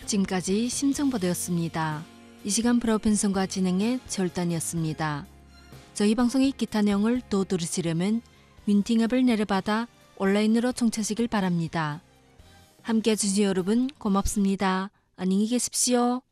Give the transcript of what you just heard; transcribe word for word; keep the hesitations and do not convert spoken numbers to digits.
지금까지 심정보도였습니다. 이 시간 브라우펜성과 진행의 절단이었습니다. 저희 방송의 기타 내용을 또 들으시려면 윈팅 앱을 내려받아 온라인으로 청취하시길 바랍니다. 함께해 주신 여러분 고맙습니다. 안녕히 계십시오.